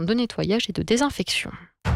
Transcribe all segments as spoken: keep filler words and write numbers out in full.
de nettoyage et de désinfection.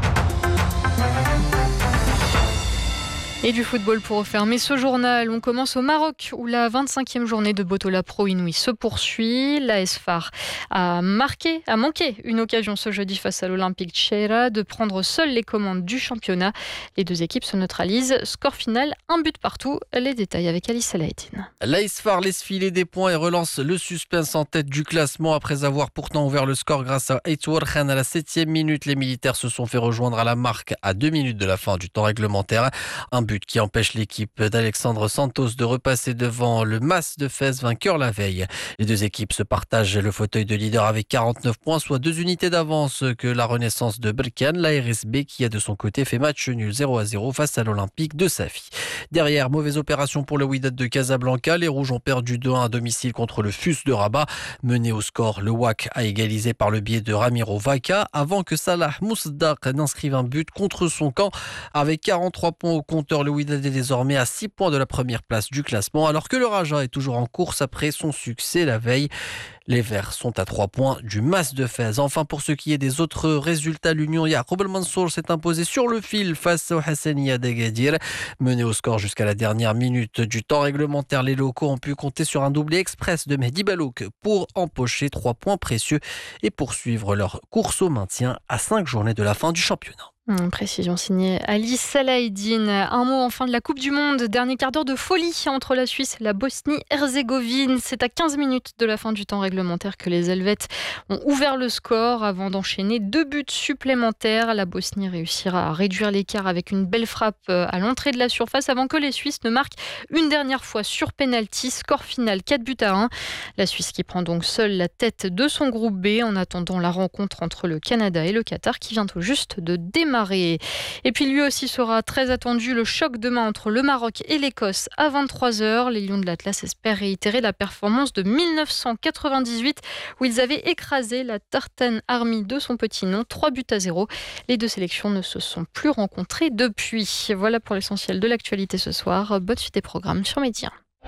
Et du football pour refermer ce journal. On commence au Maroc où la vingt-cinquième journée de Botola Pro Inouï se poursuit. L'A S F A R a marqué, a manqué une occasion ce jeudi face à l'Olympique Tcheira de prendre seules les commandes du championnat. Les deux équipes se neutralisent. Score final, un but partout. Les détails avec Alice Salahetine. L'A S F A R laisse filer des points et relance le suspense en tête du classement après avoir pourtant ouvert le score grâce à Eitouar Khan à la septième minute. Les militaires se sont fait rejoindre à la marque à deux minutes de la fin du temps réglementaire. Un but qui empêche l'équipe d'Alexandre Santos de repasser devant le Mas de Fès, vainqueur la veille. Les deux équipes se partagent le fauteuil de leader avec quarante-neuf points, soit deux unités d'avance que la Renaissance de Berkane, la R S B qui a de son côté fait match nul zéro à zéro face à l'Olympique de Safi. Derrière, mauvaise opération pour le Wydad de Casablanca. Les Rouges ont perdu deux un à domicile contre le F U S de Rabat. Mené au score, le W A C a égalisé par le biais de Ramiro Vaca avant que Salah Mousdaq n'inscrive un but contre son camp. Avec quarante-trois points au compteur, le Wydad est désormais à six points de la première place du classement alors que le Raja est toujours en course après son succès la veille. Les Verts sont à trois points du Mas de Fès. Enfin, pour ce qui est des autres résultats, l'Union Yacoub El Mansour s'est imposé sur le fil face au Hassania d'Agadir. Mené au score jusqu'à la dernière minute du temps réglementaire, les locaux ont pu compter sur un doublé express de Mehdi Balouk pour empocher trois points précieux et poursuivre leur course au maintien à cinq journées de la fin du championnat. Hum, précision signée Alice Salahetine. Un mot enfin de la Coupe du Monde. Dernier quart d'heure de folie entre la Suisse et la Bosnie-Herzégovine. C'est à quinze minutes de la fin du temps réglementaire que les Helvètes ont ouvert le score avant d'enchaîner deux buts supplémentaires. La Bosnie réussira à réduire l'écart avec une belle frappe à l'entrée de la surface avant que les Suisses ne marquent une dernière fois sur pénalty. Score final quatre buts à un. La Suisse qui prend donc seule la tête de son groupe B en attendant la rencontre entre le Canada et le Qatar qui vient tout juste de démarrer. Et puis lui aussi sera très attendu le choc demain entre le Maroc et l'Écosse à vingt-trois heures. Les Lions de l'Atlas espèrent réitérer la performance de dix-neuf cent quatre-vingt-dix-huit où ils avaient écrasé la Tartan Army de son petit nom, trois buts à zéro. Les deux sélections ne se sont plus rencontrées depuis. Voilà pour l'essentiel de l'actualité ce soir. Bonne suite des programmes sur Média.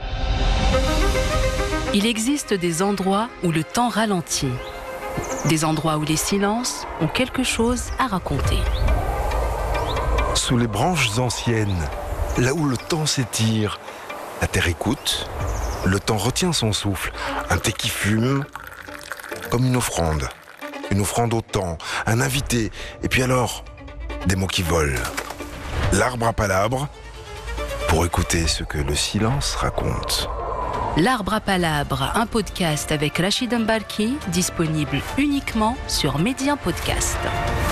Il existe des endroits où le temps ralentit. Des endroits où les silences ont quelque chose à raconter. Sous les branches anciennes, là où le temps s'étire, la terre écoute, le temps retient son souffle, un thé qui fume, comme une offrande. Une offrande au temps, un invité, et puis alors, des mots qui volent. L'arbre à palabres, pour écouter ce que le silence raconte. L'Arbre à Palabre, un podcast avec Rachid Mbarki, disponible uniquement sur Média Podcast.